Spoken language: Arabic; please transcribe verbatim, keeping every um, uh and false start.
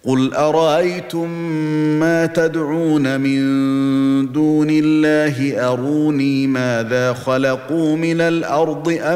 قُلْ أَرَأَيْتُم مَّا تَدْعُونَ مِن دُونِ اللَّهِ أَرُونِي مَاذَا خَلَقُوا مِنَ الْأَرْضِ أَمْ